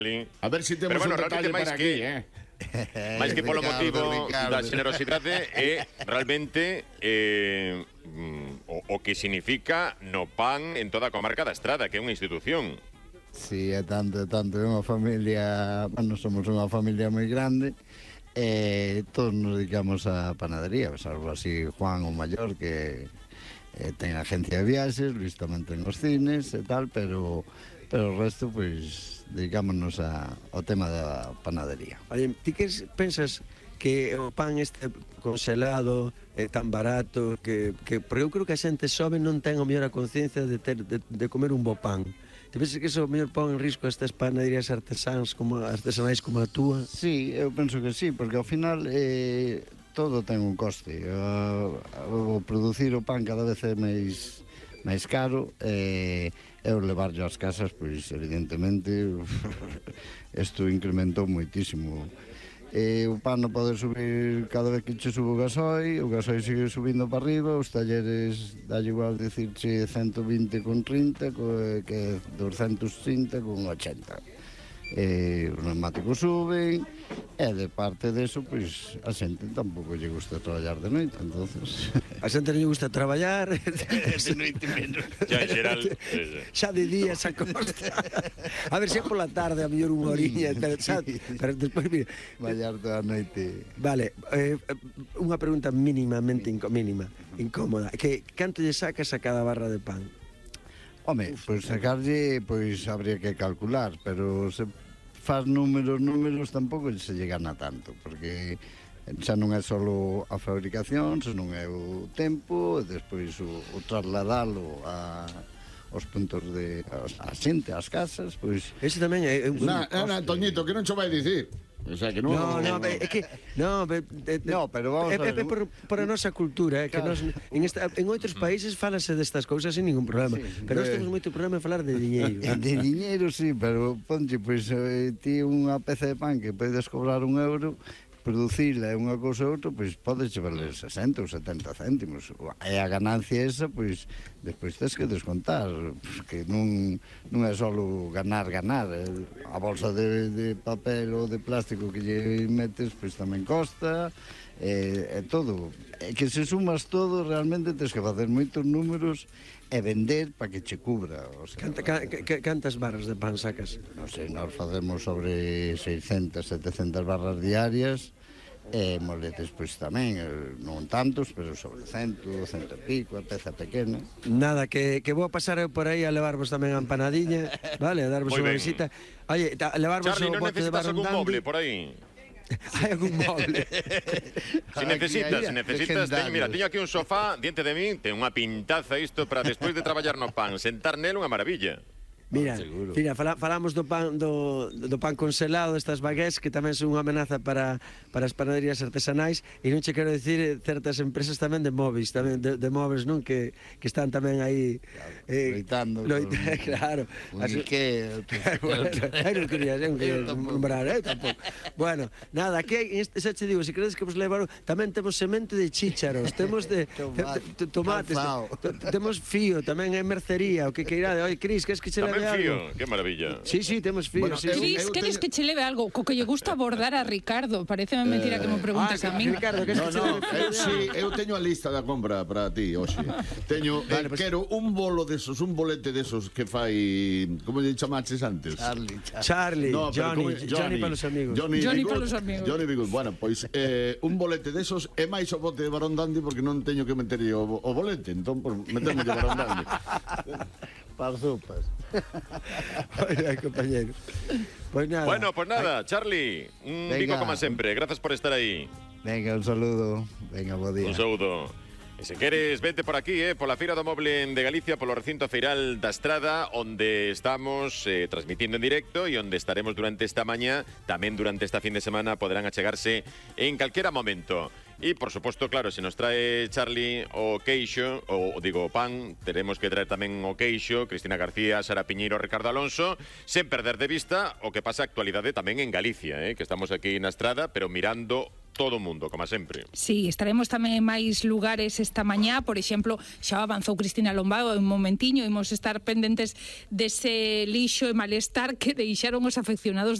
A ver se temos un detalle para aquí, máis que polo motivo da xenerosidade é realmente o que significa no pan en toda a comarca da Estrada, que é unha institución. Sí, é tanto, é unha familia, bueno, somos unha familia moi grande e todos nos dedicamos a panadería, salvo así Juan o maior que ten agencia de viaxes, Luis tamén ten os cines e tal, pero o resto, pois, dedicámonos ao tema da panadería. Oye, ti que pensas que o pan este congelado é tan barato porque eu creo que a xente sobe non ten o mellor a conciencia de comer un bo pan. Te pensas que iso mellor pon en risco estas panaderías artesanais como a túa? Sí, eu penso que sí, porque ao final todo ten un coste. O producir o pan cada vez é máis caro e o levarlo ás casas, pois evidentemente isto incrementou moitísimo. O pan non pode subir cada vez que che sube o gasoi sigue subindo para arriba, os talleres dalle igual dicirche 120 con 30 que 230 con 80. Os neumáticos suben e de parte deso, pois a xente tampouco lle gusta traballar de noite, entonces a xente non lle gusta traballar de noite menos. Ya en xeral xa de día xa costa. A ver se é pola tarde a mellor unha oriña, pero despois mira, mallar toda a noite. Vale, unha pregunta mínimamente incómoda, que canto lle sacas a cada barra de pan? Home, pois sacarlle, pois habría que calcular, pero se faz números tampouco se llegan a tanto, porque xa non é só a fabricación, senón é o tempo, e despois o trasladalo aos puntos de a xente, ás casas, pois... Ese tamén é un... Toñito, que non cho vai dicir? O sea, que non... é que... No, pero vamos a ver... É por a nosa cultura, que nos, en outros países falase destas cousas sin ningún problema, pero nós temos moito problema en falar de diñeiro. De diñeiro, sí, pero ponte, pois, ti unha peza de pan que podes cobrar €1, producirla unha cousa ou outra, pois podes chevarle 60 ou 70 céntimos. E a ganancia esa, pois, despois tens que descontar, porque non é só ganar. A bolsa de papel ou de plástico que lle metes, pois tamén costa, e todo. E que se sumas todo, realmente tens que facer moitos números e vender para que che cubra. O sea, cantas barras de pan sacas? Non sei, nós facemos sobre 600, 700 barras diarias e moletes pois tamén, non tantos, pero sobre 100, 100 e pico, a peza pequena. Nada, que vou a pasar eu por aí a levarvos tamén a empanadiña, vale, a darvos unha visita. Oye, levarvos o bote de Barón Dandy. Charlie, non necesitas algún moble por aí? Hai algún moble. Se necesitas, mira, teño aquí un sofá diante de min, ten unha pintaza isto para despois de traballar no pan, sentar nel unha maravilla. Mira, falamos do pan congelado, estas baguettes que tamén son unha amenaza para as panaderías artesanais, e non che quero dicir certas empresas tamén de móveis, de móveis, non, que están tamén aí loitando. Claro. Un Ikea. Non quería nombrar, tampouco. Bueno, nada, aquí xa che digo, se credes que vos levaron, tamén temos semente de chícharos, temos de tomates, temos fío, tamén é mercería, o que queirade. Oi, Cris, que es que che leve fío, qué maravilla. Sí, temos fío. Bueno, Cris, queres que che leve algo? Co que lle gusta bordar a Ricardo. Pareceme mentira que me preguntes a min. Ricardo, que eu teño a lista da compra para ti hoxe. Teño, quero un bolo desos, un bolete desos que fai, como lle chamaches antes? Charlie, Johnny para os amigos. Johnny para os amigos. Johnny Bigut. Bueno, pois un bolete desos e máis o bote de Barón Dandy, porque non teño que meterlle o bolete, entón por meterme de Barón Dandy. Para sopas. Oye, compañero. Pues nada. Bueno, pues nada, Charlie, un bico como sempre. Gracias por estar aí. Venga, un saludo. Venga, bo día. Un saludo. E se queres, vete por aquí, pola Feira do Moble de Galicia, polo recinto feiral da Estrada, onde estamos transmitindo en directo e onde estaremos durante esta mañá, tamén durante esta fin de semana, poderán achegarse en calquera momento. E, por suposto, claro, se nos trae Charlie o queixo, o digo, o pan, teremos que traer tamén o queixo, Cristina García, Sara Piñeiro, Ricardo Alonso, sen perder de vista o que pasa a actualidade tamén en Galicia, que estamos aquí na Estrada, pero mirando todo o mundo, como sempre. Sí, estaremos tamén en máis lugares esta mañá, por exemplo, xa avanzou Cristina Lombao un momentiño, imos estar pendentes dese lixo e malestar que deixaron os afeccionados